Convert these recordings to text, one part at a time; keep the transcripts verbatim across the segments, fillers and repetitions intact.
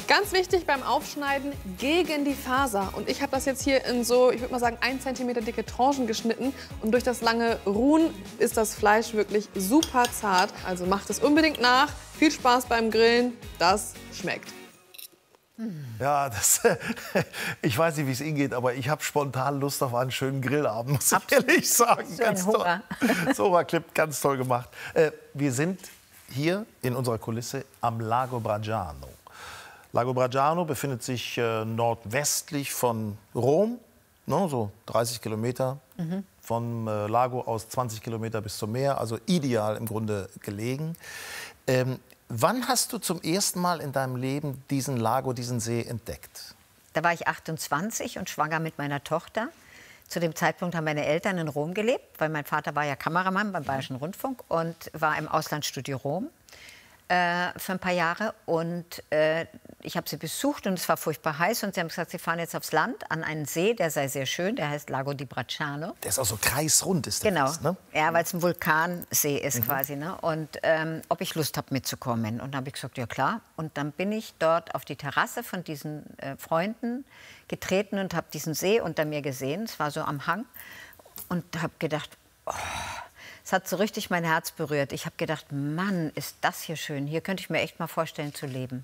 Ganz wichtig beim Aufschneiden, gegen die Faser. Und ich habe das jetzt hier in so, ich würde mal sagen, ein Zentimeter dicke Tranchen geschnitten. Und durch das lange Ruhen ist das Fleisch wirklich super zart. Also macht es unbedingt nach. Viel Spaß beim Grillen, das schmeckt. Ja, das, ich weiß nicht, wie es Ihnen geht, aber ich habe spontan Lust auf einen schönen Grillabend, muss ich ehrlich sagen. So ganz ein Hunger. toll. Sora Clip, ganz toll gemacht. Äh, wir sind hier in unserer Kulisse am Lago Bracciano. Lago Bracciano befindet sich äh, nordwestlich von Rom, ne, so dreißig Kilometer. Mhm. Vom äh, Lago aus zwanzig Kilometer bis zum Meer, also ideal im Grunde gelegen. Ähm, Wann hast du zum ersten Mal in deinem Leben diesen Lago, diesen See entdeckt? Da war ich achtundzwanzig und schwanger mit meiner Tochter. Zu dem Zeitpunkt haben meine Eltern in Rom gelebt, weil mein Vater war ja Kameramann beim Bayerischen Rundfunk und war im Auslandsstudio Rom äh, für ein paar Jahre. Und äh, ich habe sie besucht und es war furchtbar heiß. Und sie haben gesagt, sie fahren jetzt aufs Land an einen See, der sei sehr schön, der heißt Lago di Bracciano. Der ist auch so kreisrund, ist der Genau, fast, ne? Ja, weil es ein Vulkansee ist, mhm, quasi. Ne? Und ähm, ob ich Lust habe mitzukommen. Und dann habe ich gesagt, ja klar. Und dann bin ich dort auf die Terrasse von diesen äh, Freunden getreten und habe diesen See unter mir gesehen. Es war so am Hang. Und habe gedacht, oh, es hat so richtig mein Herz berührt. Ich habe gedacht, Mann, ist das hier schön. Hier könnte ich mir echt mal vorstellen zu leben.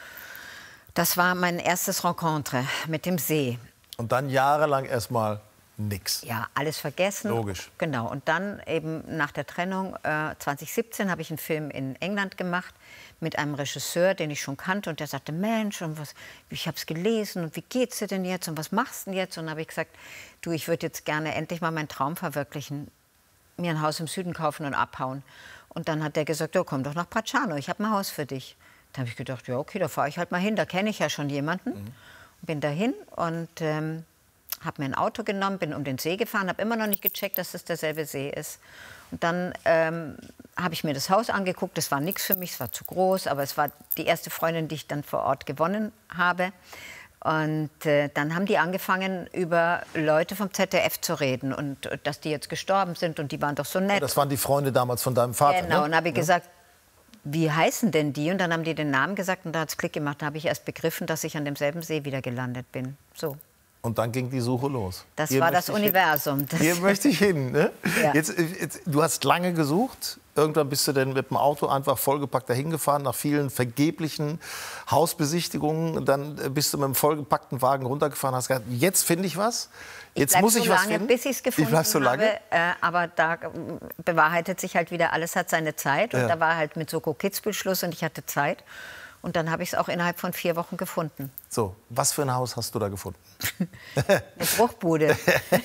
Das war mein erstes Rencontre mit dem See. Und dann jahrelang erstmal nix. Ja, alles vergessen. Logisch. Genau. Und dann eben nach der Trennung, äh, zwanzig siebzehn, habe ich einen Film in England gemacht mit einem Regisseur, den ich schon kannte. Und der sagte, Mensch, und was, ich habe es gelesen. Und wie geht's dir denn jetzt? Und was machst du denn jetzt? Und dann habe ich gesagt, du, ich würde jetzt gerne endlich mal meinen Traum verwirklichen. Mir ein Haus im Süden kaufen und abhauen. Und dann hat der gesagt, oh, komm doch nach Bracciano, ich habe ein Haus für dich. Da habe ich gedacht, ja, okay, da fahre ich halt mal hin, da kenne ich ja schon jemanden. Mhm. Bin dahin und ähm, habe mir ein Auto genommen, bin um den See gefahren, habe immer noch nicht gecheckt, dass es derselbe See ist. Und dann ähm, habe ich mir das Haus angeguckt, das war nichts für mich, es war zu groß, aber es war die erste Freundin, die ich dann vor Ort gewonnen habe. Und äh, dann haben die angefangen, über Leute vom Z D F zu reden und äh, dass die jetzt gestorben sind und die waren doch so nett. Das waren die Freunde damals von deinem Vater, Genau, ne? und habe ich ja. gesagt, wie heißen denn die? Und dann haben die den Namen gesagt und da hat es Klick gemacht. Da habe ich erst begriffen, dass ich an demselben See wieder gelandet bin. So. Und dann ging die Suche los. Das Hier war das Universum. Das Hier möchte ich hin. Ne? Ja. Jetzt, jetzt, du hast lange gesucht. Irgendwann bist du dann mit dem Auto einfach vollgepackt dahin gefahren, nach vielen vergeblichen Hausbesichtigungen. Dann bist du mit einem vollgepackten Wagen runtergefahren und hast gesagt, jetzt finde ich was. Jetzt ich muss ich so was lange, finden. bis ich es gefunden ich bleib so lange. habe. Äh, aber da bewahrheitet sich halt wieder, alles hat seine Zeit. Und ja. da war halt mit Soko Kitzbühel Schluss und ich hatte Zeit. Und dann habe ich es auch innerhalb von vier Wochen gefunden. So, was für ein Haus hast du da gefunden? Eine Bruchbude.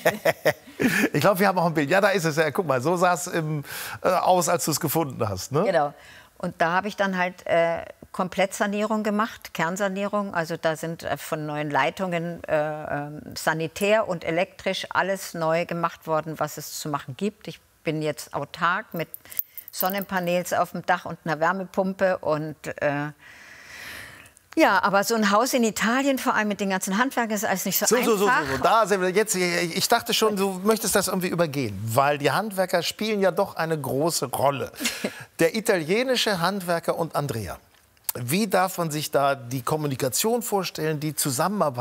Ich glaube, wir haben auch ein Bild. Ja, da ist es. Ja, guck mal, so sah es im, äh, aus, als du es gefunden hast. Ne? Genau. Und da habe ich dann halt äh, Komplettsanierung gemacht, Kernsanierung. Also da sind äh, von neuen Leitungen äh, äh, sanitär und elektrisch alles neu gemacht worden, was es zu machen gibt. Ich bin jetzt autark mit Sonnenpaneels auf dem Dach und einer Wärmepumpe und äh, ja, aber so ein Haus in Italien, vor allem mit den ganzen Handwerkern, ist alles nicht so, so einfach. So, so, so, so. Da sind wir jetzt. Ich dachte schon, du möchtest das irgendwie übergehen, weil die Handwerker spielen ja doch eine große Rolle. Der italienische Handwerker und Andrea. Wie darf man sich da die Kommunikation vorstellen, die Zusammenarbeit?